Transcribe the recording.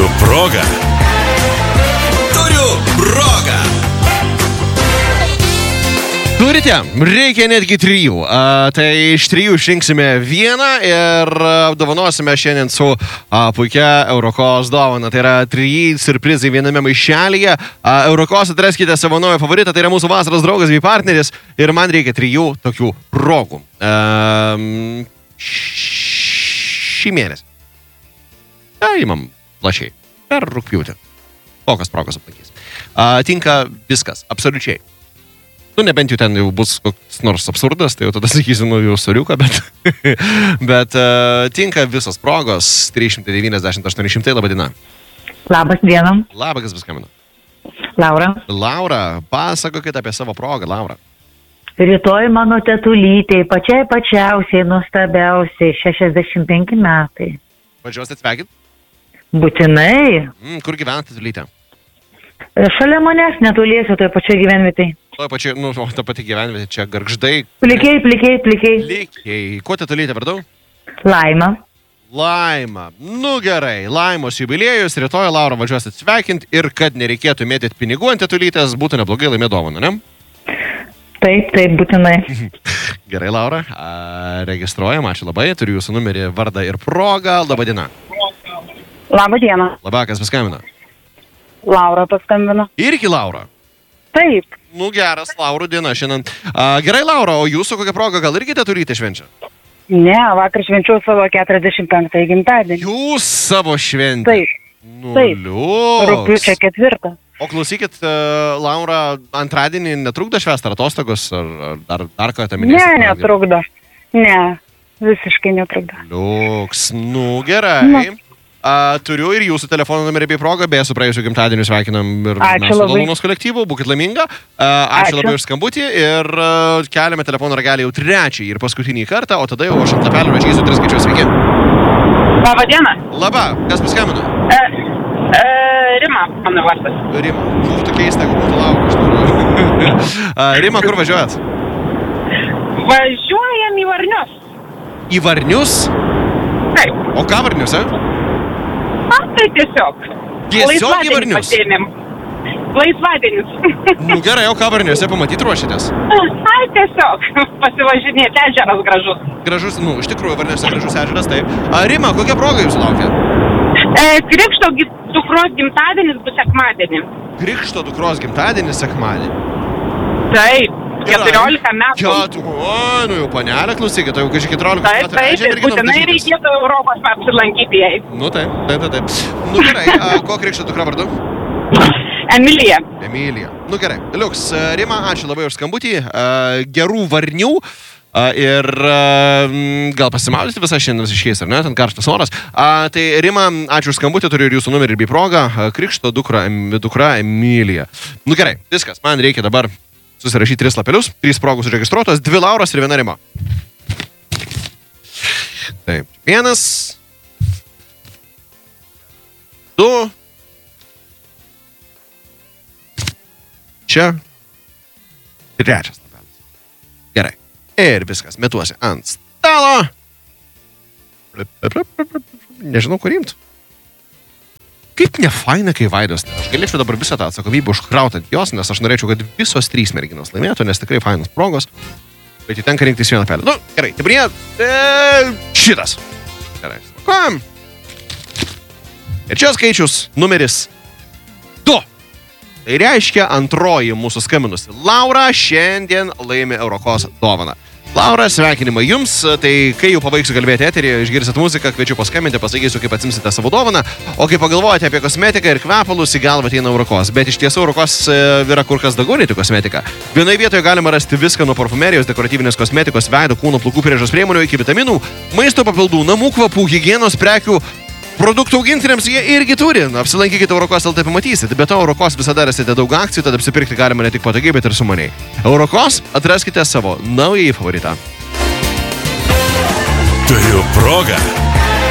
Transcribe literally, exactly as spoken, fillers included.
Turiu progą. Turiu progą. Turite, reikia netgi trijų. A, tai iš trijų išrinksime vieną ir apdovanosime šiandien su a, puikia Eurokos dovana. Tai yra trijai siurprizai viename maišelyje. A, Eurokos atraskite savo naują favoritą, tai yra mūsų vasaros draugas bei partneris. Ir man reikia trijų tokių progų. A, šį mėnesį. Ja, įmam plačiai. Per rugpjūtį. Kokios progos aplankys. A, tinka viskas, absoliučiai. Nu, nebent jau ten jau bus koks nors absurdas, tai jau tada sakysiu, nu, jau soriuką, bet, bet uh, tinka visos progos. trys šimtai devyniasdešimt aštuoni šimtai, laba diena. Labas dienam. Labas, kas paskambino? Laura. Laura, pasakokit apie savo progą, Laura. Rytoj mano tetulytei, pačiai pačiausiai, nuostabiausiai, šešiasdešimt penki metai. Važiuosit sveikint? Būtinai. Mm, kur gyvenat tetulytė? Šalia manęs netoliesi, toje pačioje gyvenvietėje. Toje pačioje, nu, ta pati gyvenvietė, čia Gargždai. Plikiai, plikiai, plikiai. Plikiai. Kuo tetulytė vardau? Laima. Laima. Nu gerai, Laimos jubiliejus, rytoj Laura važiuosit sveikint ir kad nereikėtų mėtyti pinigų ant tetulytės, būtų neblogai laimėti dovaną, ne? Taip, taip, būtinai. Gerai, Laura, a, registruojam, ačiū labai, turiu jūsų numerį, vardą ir progą. Labą dieną. Labą dieną. Labą, kas paskambino? Laura paskambino. Irgi Laura? Taip. Nu geras, Laurų diena šiandien. A, gerai, Laura, o jūsų kokią progą gal irgi tetulytė švenčia? Ne, vakar švenčiau savo keturiasdešimt penktąjį gimtadienį. Jūs savo šventę? Taip. Nu, Taip. liuks. Rugpjūčio ketvirtą. O klausykit, Laura, antradienį netrukdo švęsti ar atostogos, ar, ar dar, dar kartą minėsit? Ne, netrukdo. Ne, visiškai netrukdo. Liuks, nu gerai. Na. A, turiu ir jūsų telefono numerį bei progą, beje, su praėjusiu gimtadieniu sveikinam ir Ačiū mes su labai. Dolunos kolektyvu, būkit laiminga. A, ačiū, Ačiū. labai už skambutį ir a, keliame telefono ragelį jau trečią ir paskutinį kartą, o tada jau aš ant lapelio rašysiu tris skaičius. Sveiki. Labą dieną. Labą, kas paskambino? E, e, Rima, mano vardas. Rima. Būtų keista, jeigu būtų Laura, aš noriu. A, Rima, kur važiuojat? Važiuojam į Varnius. Į Varnius? Taip. O ką Varniuose? A, tai tiesiog. Tiesiog į Varnius? Pasiėmėm. Laisvadienis. Nu gerai, o ką Varniuose pamatyti ruošitės? Ai, tiesiog. Pasivažinėti, ežeras gražus. Gražus, nu, iš tikrųjų, Varniuose gražus ežeras, taip. A, Rima, kokia proga jūsų laukia? E, Krikšto gi- dukros gimtadienis bus sekmadienį. Krikšto dukros gimtadienis sekmadienį. Taip. keturiolika metų. Ketu, o, nu jau panelė, klausykit, tai jau kažkai keturiolika Taip, metų. taip, ežia ir merginom būtinai dažytis. reikėtų Europos apsilankyti jai. Nu taip, taip, taip, taip. Nu gerai, a, ko Krikšto dukra vardu? Emilija. Emilija. Nu gerai, liuks, Rima, ačiū labai už skambutį, a, gerų varnių. A, ir a, gal pasimaudyti visą šiandien iškeis, ar ne, ten karštas oras. A, tai Rima, ačiū už skambutį, turiu ir jūsų numerį bei progą. A, Krikšto dukra, em, dukra Emilija. Nu gerai, viskas, man reikia dabar susirašyti tris lapelius, trys progos užregistruotos, dvi Lauros ir viena Rima. Taip, vienas, du, čia, trečias lapelis. Gerai, ir viskas, metuosi ant stalo. Nežinau, kur imti. Kaip nefaina, kai Vaidos. Aš galėčiau dabar visą tą atsakomybę užkrauti ant jos, nes aš norėčiau, kad visos trys merginos laimėtų, nes tikrai fainos progos. Bet jų tenka rinktis vieną pelę. Nu, gerai, tebrie, e, šitas. Gerai, smakuojam. Ir čia skaičius numeris du. Tai reiškia antroji mūsų skambinusi Laura šiandien laimi Eurokos dovaną. Laura, sveikinimai jums, tai kai jau pabaigsiu kalbėti eterį, išgirsit muziką, kviečiu paskambinti, pasakysiu, kaip atsimsite savo dovaną, o kai pagalvojate apie kosmetiką ir kvepalus, į galvą ateina Eurokos. Bet iš tiesų Eurokos yra kur kas daugiau nei tik kosmetika. Vienoje vietoje galima rasti viską nuo parfumerijos, dekoratyvinės kosmetikos, veido, kūno, plaukų priežiūros priemonių iki vitaminų, maisto papildų, namų kvapų, higienos prekių. Produktų augintiniams jie irgi turi. Apsilankykite Eurokos L T, pamatysit. Be to, Eurokos visada rasite daug akcijų, tad apsipirkti galima ne tik patogiai, bet ir sumaniai. Eurokos, atraskite savo naująjį favoritą. Turiu progą.